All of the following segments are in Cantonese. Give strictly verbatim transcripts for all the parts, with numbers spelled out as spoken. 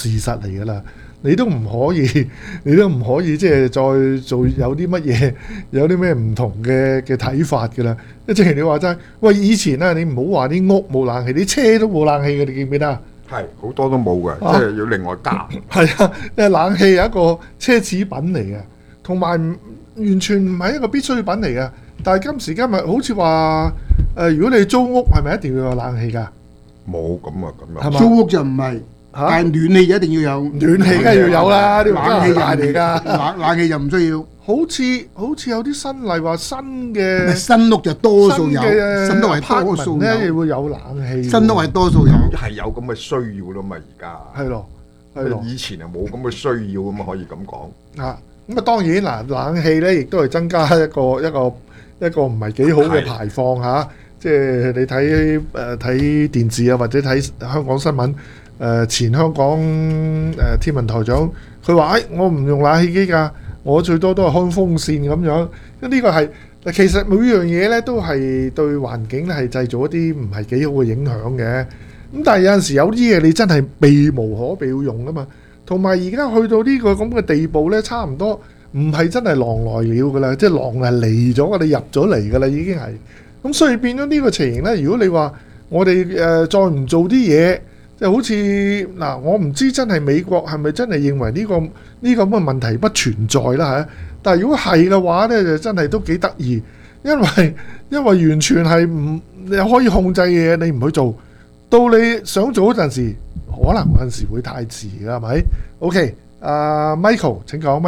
事實嚟㗎啦。你都唔可以，你都唔可以即係再做有啲乜嘢，有啲咩唔同嘅嘅睇法㗎啦。即係你話齋，喂，以前啊，你唔好話啲屋冇冷氣，啲車都冇冷氣嘅，你記唔記得啊？ 係好多都冇嘅， 啊即係要另外加。 係啊，因為冷氣係一個奢侈品嚟嘅，同埋完全唔係一個必需品嚟嘅。但係今時今日好似話誒，如果你租屋係咪一定要有冷氣㗎？ 冇咁啊，咁啊， 係嘛？ 租屋就唔係， 嚇但係暖氣就一定要有。 暖氣梗係要有啦，呢個冷氣大嚟㗎。 冷冷氣就唔需要。 好似好似有啲新例話新嘅新屋就多數有， 新新屋係多 apartment 數咧有， 會有冷氣。 新屋係多數有。 係有咁嘅需要啦嘛，而家係咯，係咯。 以前係冇咁嘅需要咁啊，可以咁講。 啊，咁啊當然嗱，冷氣咧亦都係增加一個一個一個唔係幾好嘅排放嚇。即係你睇誒睇電視啊，或者睇香港新聞誒、呃、前香港誒、呃、天文台長，佢話：誒我唔用冷氣機㗎，我最多都係開風扇咁樣。咁呢個係其實每樣嘢咧都係對環境咧係製造一啲唔係幾好嘅影響嘅。咁但係有陣時有啲嘢你真係避無可避要用㗎嘛。同埋而家去到呢個咁嘅地步咧，差唔多唔係真係狼來了㗎啦，即係狼係嚟咗㗎，你入咗嚟㗎啦，已經係。咁所以變咗呢個情形咧，如果你話我哋誒、呃、再唔做啲嘢，即係好似嗱，我唔知真係美國係咪真係認為呢、呢個呢、呢個咁嘅問題不存在啦嚇。但係如果係嘅話咧，就真係都幾得意，因為因為完全係唔你可以控制嘅嘢，你唔去做，到你想做嗰陣時，可能嗰陣時會太遲㗎，係咪 ？OK， 阿、uh, Michael 請講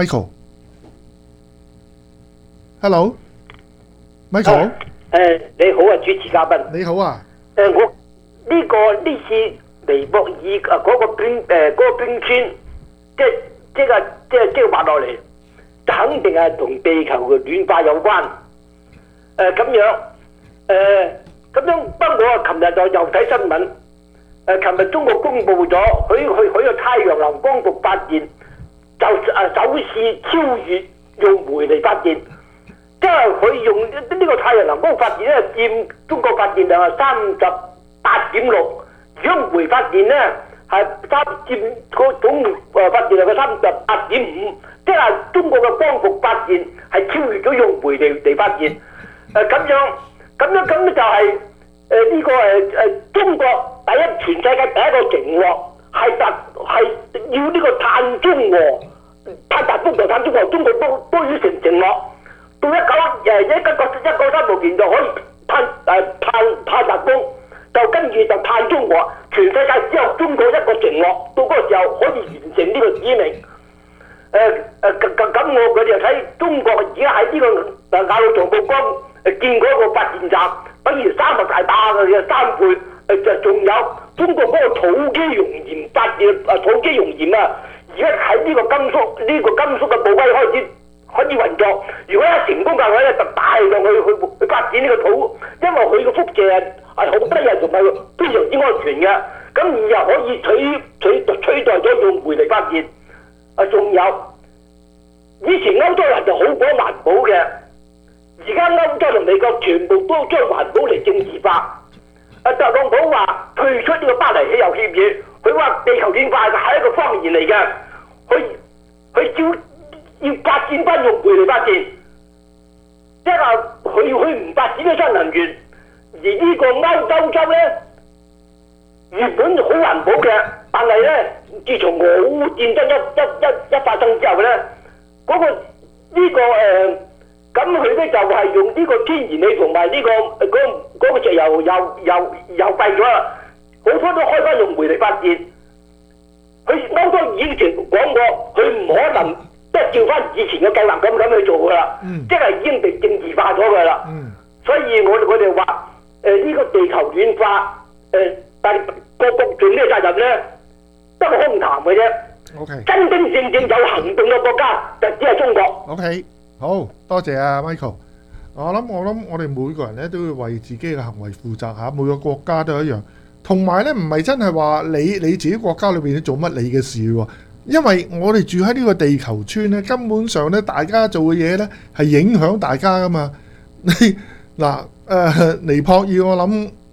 ，Michael。Hello，Michael。 誒、呃、你好啊，主持嘉賓。 你好啊。 誒、呃、我呢、這個呢次尼泊爾誒嗰個冰誒嗰個冰川，即係即係即係即係滑落嚟，肯定係同地球嘅暖化有關。誒、呃、咁樣誒咁樣，不過我啊，琴日就又睇新聞。誒、呃，琴日中國公布咗，佢佢佢個太陽能光伏發電就誒、呃、首次超越用煤嚟發電。即係佢用呢呢個太陽能光發電咧，佔中國發電量係三十八點六。如果煤發電咧係三佔個總誒發電量嘅三十八點五。即係中國嘅光伏發電係超越咗用煤嚟嚟發電。誒、呃、咁樣咁樣咁就係誒呢個誒誒、呃、中國第一全世界第一個承諾係達係要呢個碳中和、碳達峰同碳中和，中國都都已承承諾。到一九誒一九一九三六年就可以碳誒碳碳達峰，就跟住就碳中和，全世界只有中國一個承諾，到嗰個時候可以完成呢個使命。誒誒咁咁我佢哋睇中國而家喺呢個誒雅魯藏布江誒建嗰個發電站，等於三十大把嘅三倍。誒就仲有中國嗰個土基熔鹽發電誒土基熔鹽啊，而家喺呢個甘肅呢、呢個甘肅嘅布威開始。可以運作，如果一成功嘅話咧，就大量去去去發展呢個土，因為佢個輻射係好低啊，同埋非常之安全嘅。咁而又可以取取取代咗用煤嚟發電。啊，仲有以前歐洲人就好講環保嘅，而家歐洲同美國全部都將環保嚟政治化。啊，特朗普話退出呢個巴黎氣候協議，佢話地球暖化係一個謊言嚟嘅，佢佢照。要發展翻用煤嚟發電，即係話佢佢唔發展咗新能源，而呢個歐歐洲咧原本好環保嘅，但係咧自從俄烏戰爭一一一一發生之後咧，嗰、那個呢、這個誒，咁佢咧就係、是、用呢個天然氣同埋呢個嗰嗰、那個石油又又又廢咗啦，好多都開翻用煤嚟發電。佢歐洲已經講過，佢唔可能。即係照翻以前嘅計劃咁咁去做噶啦，嗯、即係已經被政治化咗噶啦。嗯、所以我我哋話誒呢個地球暖化誒，但係各國盡呢個責任咧，都係空談嘅啫。 OK， 真真正正有行動嘅國家就只係中國。 OK，好多謝啊 Michael。我諗我諗我哋每個人咧都要為自己嘅行為負責嚇，每個國家都一樣。同埋咧唔係真係話你你自己國家裏邊做乜你嘅事喎。因為我哋住喺呢個地球村咧，根本上咧，大家做嘅嘢咧係影響大家噶嘛。你嗱誒尼泊爾，我諗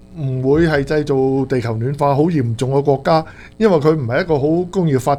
唔會係製造地球暖化好嚴重嘅國家，因為佢唔係一個好工業發